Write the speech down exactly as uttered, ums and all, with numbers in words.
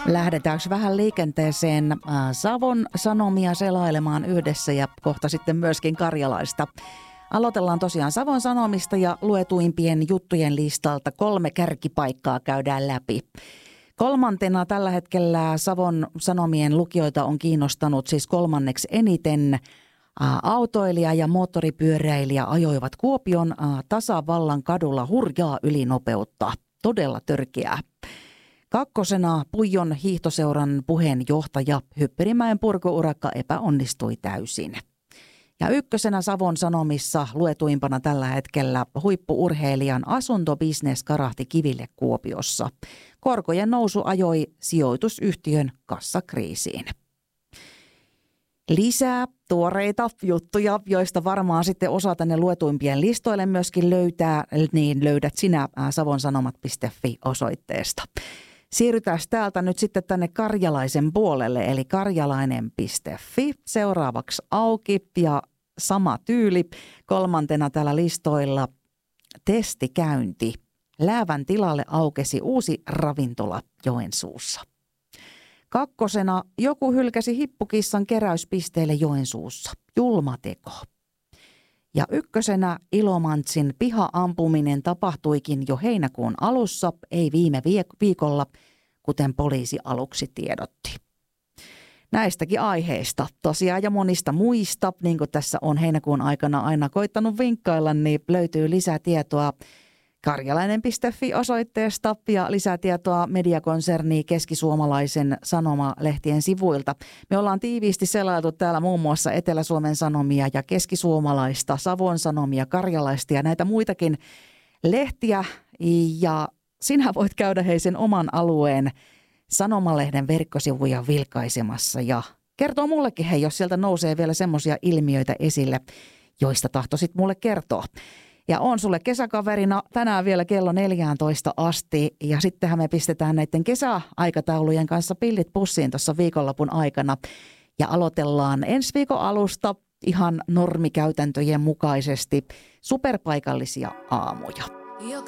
Lähdetäänkö vähän liikenteeseen Savon Sanomia selailemaan yhdessä ja kohta sitten myöskin Karjalaista. Aloitellaan tosiaan Savon Sanomista ja luetuimpien juttujen listalta kolme kärkipaikkaa käydään läpi. Kolmantena tällä hetkellä Savon Sanomien lukijoita on kiinnostanut siis kolmanneksi eniten autoilija ja moottoripyöräilijä ajoivat Kuopion tasavallan kadulla hurjaa ylinopeutta. Todella törkeää. Kakkosena Puijon hiihtoseuran puheenjohtaja Hypperimäen purkuurakka epäonnistui täysin. Ja ykkösenä Savon Sanomissa luetuimpana tällä hetkellä huippu-urheilijan asuntobisnes karahti kiville Kuopiossa. Korkojen nousu ajoi sijoitusyhtiön kassakriisiin. Lisää tuoreita juttuja, joista varmaan sitten osa tänne luetuimpien listoille myöskin löytää, niin löydät sinä savonsanomat piste fi-osoitteesta. Siirrytään täältä nyt sitten tänne Karjalaisen puolelle, eli karjalainen piste fi. Seuraavaksi auki ja sama tyyli. Kolmantena täällä listoilla testikäynti. Läävän tilalle aukesi uusi ravintola Joensuussa. Kakkosena joku hylkäsi hippukissan keräyspisteelle Joensuussa. Julma teko. Ja ykkösenä Ilomantsin piha-ampuminen tapahtuikin jo heinäkuun alussa, ei viime viikolla, kuten poliisi aluksi tiedotti. Näistäkin aiheista tosiaan ja monista muista, niin kuin tässä on heinäkuun aikana aina koittanut vinkkailla, niin löytyy lisää tietoa karjalainen piste fi-osoitteesta ja lisätietoa mediakonserni Keskisuomalaisen Sanoma-lehtien sivuilta. Me ollaan tiiviisti selailtu täällä muun muassa Etelä-Suomen Sanomia ja Keskisuomalaista, Savon Sanomia, Karjalaista ja näitä muitakin lehtiä. Ja sinä voit käydä hei sen oman alueen Sanomalehden verkkosivuja vilkaisemassa ja kertoo mullekin hei, jos sieltä nousee vielä semmoisia ilmiöitä esille, joista tahtoisit mulle kertoa. Ja on sulle kesäkaverina tänään vielä kello neljätoista asti ja sittenhän me pistetään näiden kesäaikataulujen kanssa pillit pussiin tuossa viikonlopun aikana. Ja aloitellaan ensi viikon alusta ihan normikäytäntöjen mukaisesti superpaikallisia aamuja.